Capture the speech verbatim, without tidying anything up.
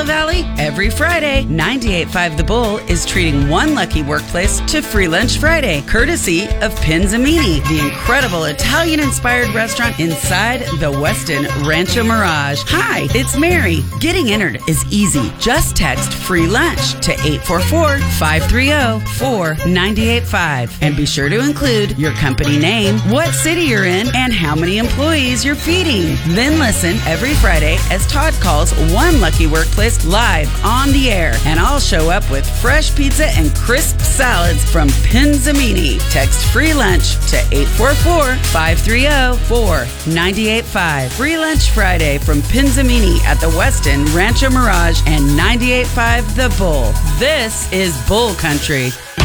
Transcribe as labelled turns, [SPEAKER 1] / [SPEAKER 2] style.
[SPEAKER 1] Valley? Every Friday, ninety-eight point five The Bull is treating one lucky workplace to Free Lunch Friday, courtesy of Pinzamini, the incredible Italian-inspired restaurant inside the Westin Rancho Mirage. Hi, it's Mary. Getting entered is easy. Just text Free Lunch to eight four four, five three zero, four nine eight five and be sure to include your company name, what city you're in, and how many employees you're feeding. Then listen every Friday as Todd calls one lucky workplace live on the air, and I'll show up with fresh pizza and crisp salads from Pinzamini. Text Free Lunch to eight four four, five three zero, four nine eight five. Free Lunch Friday from Pinzamini at the Westin Rancho Mirage and ninety-eight point five The Bull. This is Bull Country.